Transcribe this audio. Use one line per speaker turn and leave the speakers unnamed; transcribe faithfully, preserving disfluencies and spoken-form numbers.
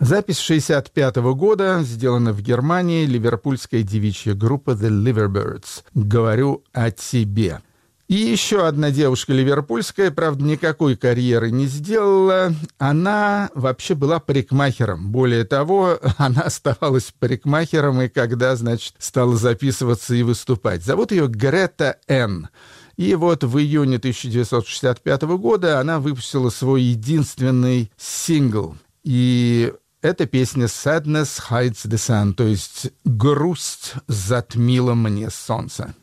Запись шестьдесят пятого года, сделана в Германии, ливерпульская девичья группа The Liverbirds. «Говорю о тебе». И еще одна девушка ливерпульская, правда, никакой карьеры не сделала. Она вообще была парикмахером. Более того, она оставалась парикмахером, и когда, значит, стала записываться и выступать. Зовут ее Грета Энн. И вот в июне тысяча девятьсот шестьдесят пятого года она выпустила свой единственный сингл. И это песня «Sadness hides the sun», то есть «Грусть затмила мне солнце».